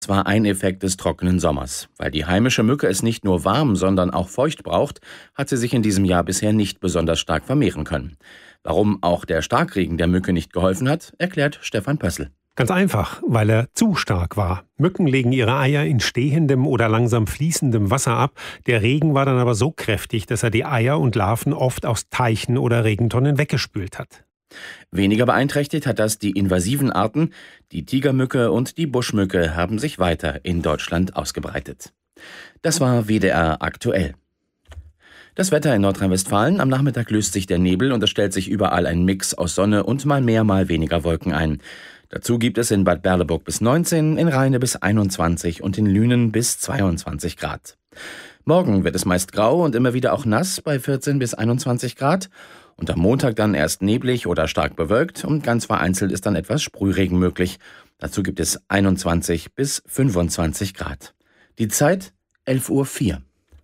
Das war ein Effekt des trockenen Sommers. Weil die heimische Mücke es nicht nur warm, sondern auch feucht braucht, hat sie sich in diesem Jahr bisher nicht besonders stark vermehren können. Warum auch der Starkregen der Mücke nicht geholfen hat, erklärt Stefan Pössl. Ganz einfach, weil er zu stark war. Mücken legen ihre Eier in stehendem oder langsam fließendem Wasser ab. Der Regen war dann aber so kräftig, dass er die Eier und Larven oft aus Teichen oder Regentonnen weggespült hat. Weniger beeinträchtigt hat das die invasiven Arten. Die Tigermücke und die Buschmücke haben sich weiter in Deutschland ausgebreitet. Das war WDR aktuell. Das Wetter in Nordrhein-Westfalen: Am Nachmittag löst sich der Nebel und es stellt sich überall ein Mix aus Sonne und mal mehr, mal weniger Wolken ein. Dazu gibt es in Bad Berleburg bis 19, in Rheine bis 21 und in Lünen bis 22 Grad. Morgen wird es meist grau und immer wieder auch nass bei 14 bis 21 Grad. Und am Montag dann erst neblig oder stark bewölkt und ganz vereinzelt ist dann etwas Sprühregen möglich. Dazu gibt es 21 bis 25 Grad. Die Zeit 11:04 Uhr.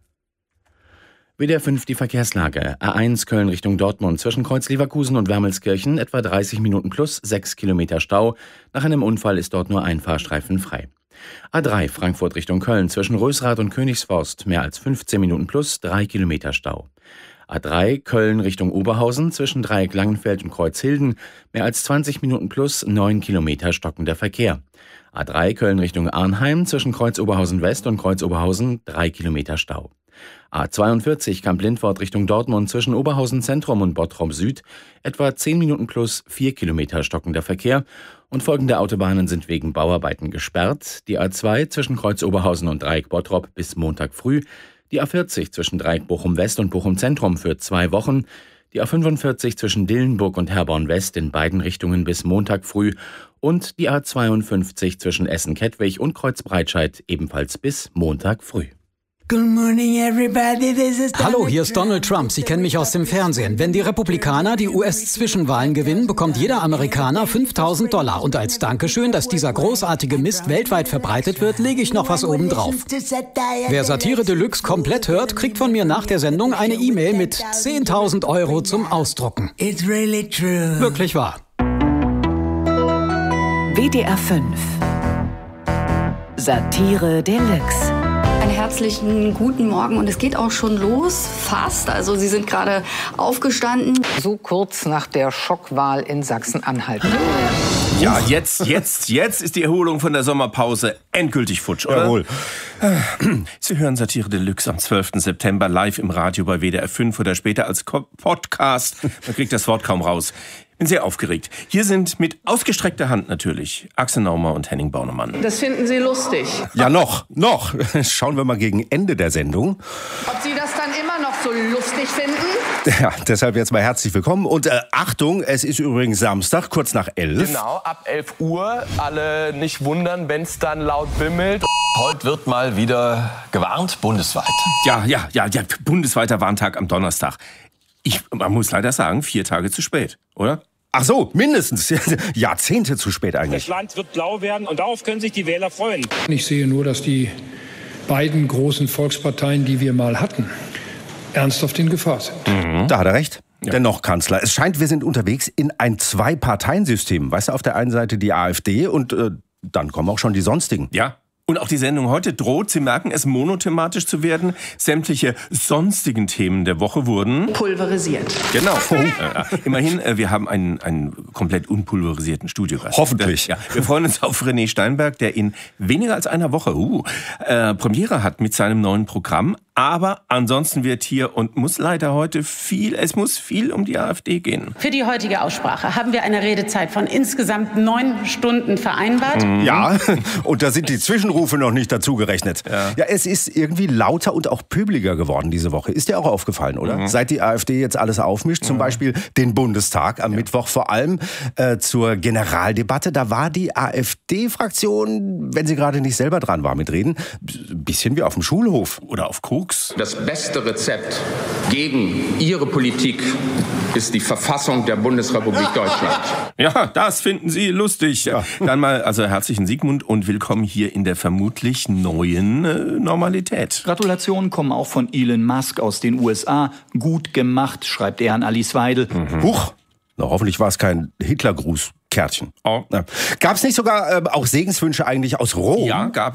WDR 5 die Verkehrslage. A1 Köln Richtung Dortmund zwischen Kreuz Leverkusen und Wermelskirchen etwa 30 Minuten plus 6 Kilometer Stau. Nach einem Unfall ist dort nur ein Fahrstreifen frei. A3 Frankfurt Richtung Köln zwischen Rösrath und Königsforst mehr als 15 Minuten plus 3 Kilometer Stau. A3 Köln Richtung Oberhausen zwischen Dreieck Langenfeld und Kreuzhilden mehr als 20 Minuten plus 9 Kilometer stockender Verkehr. A3 Köln Richtung Arnheim zwischen Kreuz Oberhausen West und Kreuz Oberhausen 3 Kilometer Stau. A42 Kamp-Lindfort Richtung Dortmund zwischen Oberhausen Zentrum und Bottrop Süd etwa 10 Minuten plus 4 Kilometer stockender Verkehr. Und folgende Autobahnen sind wegen Bauarbeiten gesperrt: die A2 zwischen Kreuz Oberhausen und Dreieck Bottrop bis Montag früh, die A40 zwischen Dreieck Bochum West und Bochum Zentrum für 2 Wochen, die A45 zwischen Dillenburg und Herborn West in beiden Richtungen bis Montag früh und die A52 zwischen Essen-Kettwig und Kreuzbreitscheid ebenfalls bis Montag früh. Good morning, everybody. This is Hallo, hier ist Donald Trump. Sie kennen mich aus dem Fernsehen. Wenn die Republikaner die US-Zwischenwahlen gewinnen, bekommt jeder Amerikaner $5.000. Und als Dankeschön, dass dieser großartige Mist weltweit verbreitet wird, lege ich noch was obendrauf. Wer Satire Deluxe komplett hört, kriegt von mir nach der Sendung eine E-Mail mit 10.000 Euro zum Ausdrucken. It's really true. Wirklich wahr. WDR 5 Satire Deluxe. Einen herzlichen guten Morgen und es geht auch schon los, fast. Also Sie sind gerade aufgestanden. So kurz nach der Schockwahl in Sachsen-Anhalt. Ja, jetzt ist die Erholung von der Sommerpause endgültig futsch, oder? Jawohl. Sie hören Satire Deluxe am 12. September live im Radio bei WDR 5 oder später als Podcast. Man kriegt das Wort kaum raus. Bin sehr aufgeregt. Hier sind mit ausgestreckter Hand natürlich Axel Naumer und Henning Bornemann. Das finden Sie lustig. Ja, noch. Schauen wir mal gegen Ende der Sendung. Ob Sie das dann immer noch so lustig finden? Ja, deshalb jetzt mal herzlich willkommen. Und Achtung, es ist übrigens Samstag, kurz nach 11. Genau, ab 11 Uhr. Alle nicht wundern, wenn es dann laut bimmelt. Heute wird mal wieder gewarnt, bundesweit. Ja, bundesweiter Warntag am Donnerstag. Man muss leider sagen, 4 Tage zu spät, oder? Ach so, mindestens. Jahrzehnte zu spät eigentlich. Das Land wird blau werden und darauf können sich die Wähler freuen. Ich sehe nur, dass die beiden großen Volksparteien, die wir mal hatten, ernsthaft in Gefahr sind. Mhm. Da hat er recht. Ja. Dennoch, Kanzler, es scheint, wir sind unterwegs in ein Zwei-Parteien-System. Weißt du, auf der einen Seite die AfD und dann kommen auch schon die Sonstigen. Ja. Und auch die Sendung heute droht, Sie merken es, monothematisch zu werden. Sämtliche sonstigen Themen der Woche wurden pulverisiert. Genau. Immerhin, wir haben einen komplett unpulverisierten Studiogast. Hoffentlich. Wir freuen uns auf René Steinberg, der in weniger als einer Woche Premiere hat mit seinem neuen Programm. Aber ansonsten wird hier und muss leider heute viel um die AfD gehen. Für die heutige Aussprache haben wir eine Redezeit von insgesamt 9 Stunden vereinbart. Ja, und da sind die Zwischenrufe noch nicht dazu gerechnet. Ja, es ist irgendwie lauter und auch pöbliger geworden diese Woche. Ist dir auch aufgefallen, oder? Seit die AfD jetzt alles aufmischt, zum Beispiel den Bundestag am Mittwoch vor allem zur Generaldebatte. Da war die AfD-Fraktion, wenn sie gerade nicht selber dran war mit Reden, ein bisschen wie auf dem Schulhof. Oder auf Koks. Das beste Rezept gegen Ihre Politik ist die Verfassung der Bundesrepublik Deutschland. Ja, das finden Sie lustig. Ja. Dann mal herzlichen Sigmund und willkommen hier in der vermutlich neuen Normalität. Gratulationen kommen auch von Elon Musk aus den USA. Gut gemacht, schreibt er an Alice Weidel. Huch, na, hoffentlich war es kein Hitlergruß. Kärtchen. Oh. Gab es nicht sogar auch Segenswünsche eigentlich aus Rom? Ja, gab